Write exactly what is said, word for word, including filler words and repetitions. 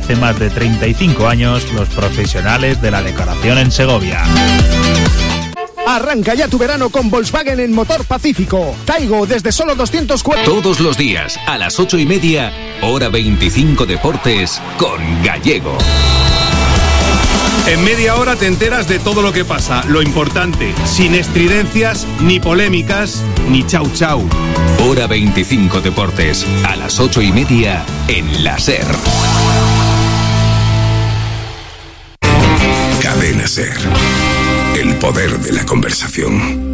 hace más de treinta y cinco años los profesionales de la decoración en Segovia. Arranca ya tu verano con Volkswagen en Motor Pacífico. Taigo desde solo doscientos cuatro. Todos los días a las ocho y media, hora veinticinco Deportes con Gallego. En media hora te enteras de todo lo que pasa, lo importante, sin estridencias, ni polémicas, ni chau chau. Hora veinticinco Deportes, a las ocho y media en la SER. Cadena SER. El poder de la conversación.